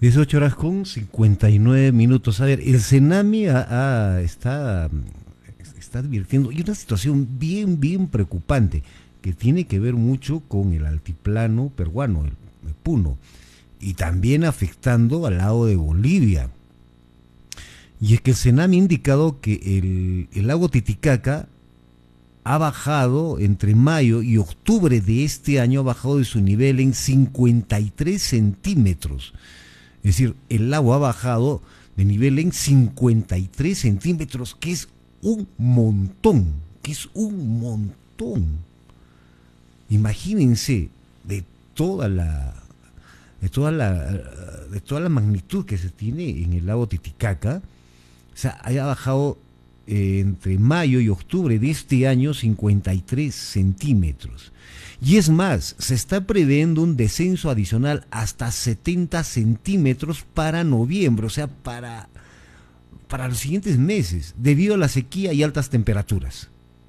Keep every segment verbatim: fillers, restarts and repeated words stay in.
dieciocho horas con cincuenta y nueve minutos. A ver, el Senami a- a- está, está advirtiendo, y una situación bien, bien preocupante, que tiene que ver mucho con el altiplano peruano, el, el Puno, y también afectando al lado de Bolivia. Y es que el Senami ha indicado que el, el lago Titicaca ha bajado entre mayo y octubre de este año, ha bajado de su nivel en cincuenta y tres centímetros. Es decir, el agua ha bajado de nivel en cincuenta y tres centímetros, que es un montón, que es un montón. Imagínense de toda la de toda la de toda la magnitud que se tiene en el lago Titicaca. O sea, haya bajado eh, entre mayo y octubre de este año cincuenta y tres centímetros. Y es más, se está previendo un descenso adicional hasta setenta centímetros para noviembre, o sea, para, para los siguientes meses, debido a la sequía y altas temperaturas.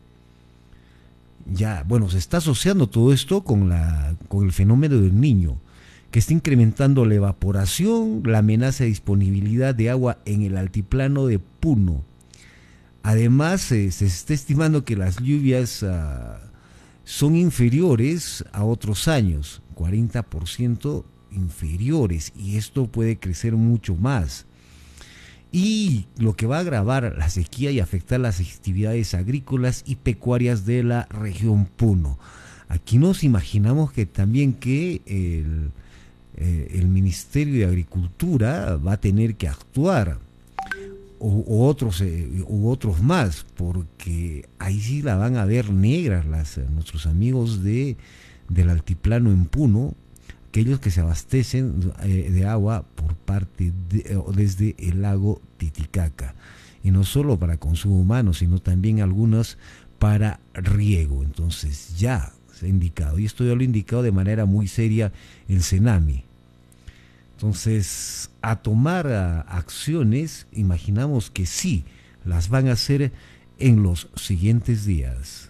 Ya, bueno, se está asociando todo esto con, la, con el fenómeno del Niño, que está incrementando la evaporación, la amenaza de disponibilidad de agua en el altiplano de Puno. Además, eh, se está estimando que las lluvias uh, son inferiores a otros años, cuarenta por ciento inferiores, y esto puede crecer mucho más. Y lo que va a agravar la sequía y afectar las actividades agrícolas y pecuarias de la región Puno. Aquí nos imaginamos que también que el, eh, el Ministerio de Agricultura va a tener que actuar, o, o otros eh, u otros más, porque ahí sí la van a ver negras las, nuestros amigos de, del altiplano en Puno, aquellos que se abastecen eh, de agua por parte de, desde el lago Titicaca, y no solo para consumo humano, sino también algunos para riego. Entonces ya se ha indicado, y esto ya lo ha indicado de manera muy seria el Senami. Entonces, a tomar a, acciones, imaginamos que sí, las van a hacer en los siguientes días.